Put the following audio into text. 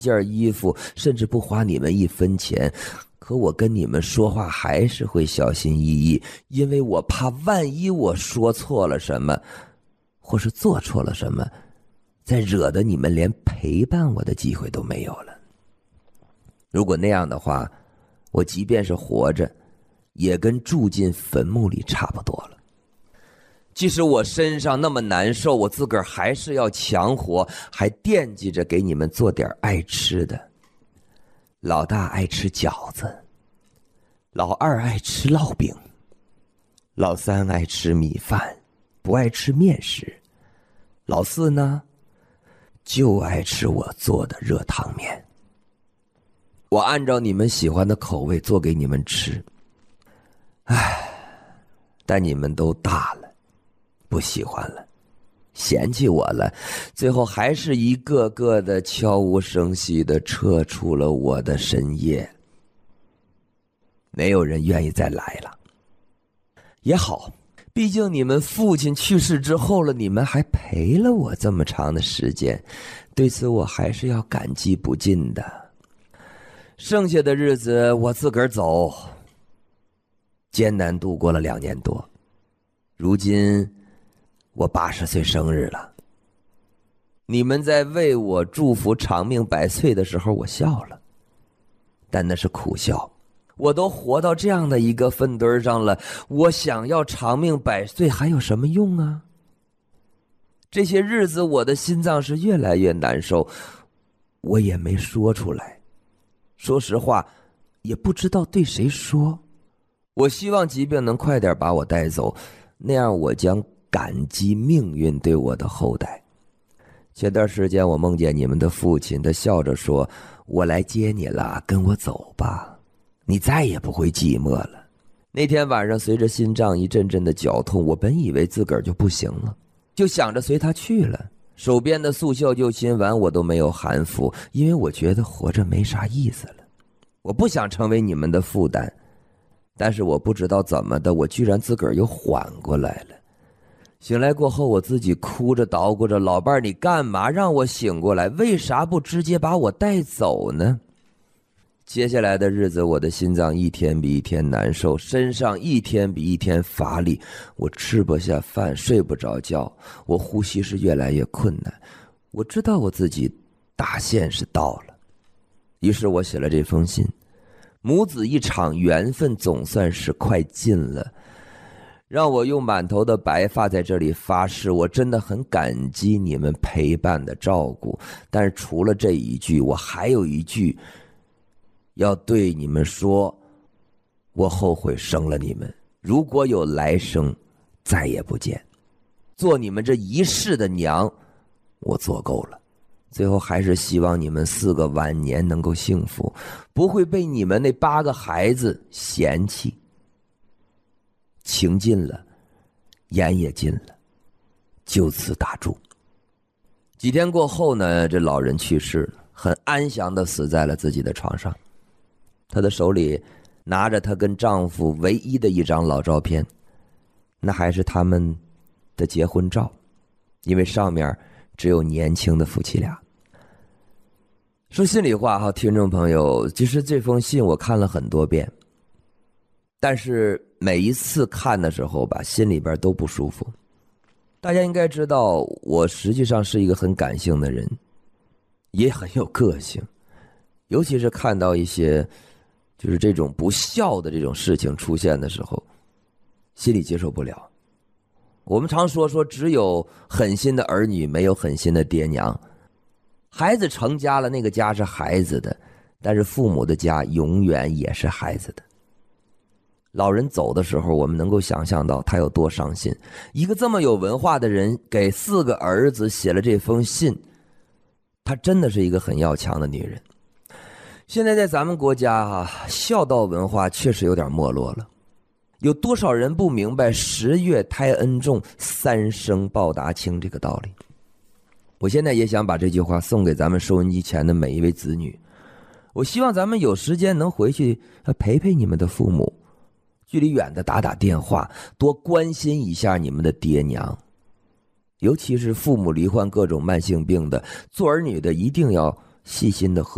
件衣服，甚至不花你们1分钱，可我跟你们说话还是会小心翼翼，因为我怕万一我说错了什么，或是做错了什么，再惹得你们连陪伴我的机会都没有了。如果那样的话，我即便是活着，也跟住进坟墓里差不多了。即使我身上那么难受，我自个儿还是要强活，还惦记着给你们做点爱吃的。老大爱吃饺子，老二爱吃烙饼，老三爱吃米饭，不爱吃面食，老四呢，就爱吃我做的热汤面。我按照你们喜欢的口味做给你们吃，但你们都大了，不喜欢了，嫌弃我了，最后还是一个个的悄无声息地撤出了我的深夜。没有人愿意再来了。也好，毕竟你们父亲去世之后了，你们还陪了我这么长的时间，对此我还是要感激不尽的。剩下的日子我自个儿走，艰难度过了2年多。如今我80岁生日了，你们在为我祝福长命百岁的时候，我笑了，但那是苦笑。我都活到这样的一个粪堆上了，我想要长命百岁还有什么用啊？这些日子我的心脏是越来越难受，我也没说出来。说实话，也不知道对谁说。我希望疾病能快点把我带走，那样我将感激命运对我的厚待。前段时间我梦见你们的父亲，他笑着说：“我来接你了，跟我走吧，你再也不会寂寞了。”那天晚上随着心脏一阵阵的绞痛，我本以为自个儿就不行了，就想着随他去了。手边的速效救心丸我都没有含服，因为我觉得活着没啥意思了。我不想成为你们的负担，但是我不知道怎么的，我居然自个儿又缓过来了。醒来过后，我自己哭着捣鼓着：“老伴儿，你干嘛让我醒过来？为啥不直接把我带走呢？”接下来的日子，我的心脏一天比一天难受，身上一天比一天乏力，我吃不下饭，睡不着觉，我呼吸是越来越困难。我知道我自己大限是到了，于是我写了这封信。母子一场，缘分总算是快尽了。让我用满头的白发在这里发誓，我真的很感激你们陪伴的照顾。但是除了这一句，我还有一句要对你们说，我后悔生了你们，如果有来生，再也不见。做你们这一世的娘，我做够了。最后还是希望你们4个晚年能够幸福，不会被你们那8个孩子嫌弃。情尽了，言也尽了，就此打住。几天过后呢，这老人去世了，很安详地死在了自己的床上。她的手里拿着她跟丈夫唯一的一张老照片，那还是他们的结婚照，因为上面只有年轻的夫妻俩。说心里话哈，听众朋友，其实这封信我看了很多遍，但是每一次看的时候吧，心里边都不舒服。大家应该知道，我实际上是一个很感性的人，也很有个性，尤其是看到一些就是这种不孝的这种事情出现的时候，心里接受不了。我们常说只有狠心的儿女，没有狠心的爹娘。孩子成家了，那个家是孩子的，但是父母的家永远也是孩子的。老人走的时候，我们能够想象到他有多伤心。一个这么有文化的人给4个儿子写了这封信，她真的是一个很要强的女人。现在在咱们国家孝道文化确实有点没落了。有多少人不明白10月胎恩重，3生报答轻这个道理？我现在也想把这句话送给咱们收音机前的每一位子女。我希望咱们有时间能回去陪陪你们的父母，距离远的打打电话，多关心一下你们的爹娘。尤其是父母罹患各种慢性病的，做儿女的一定要细心的呵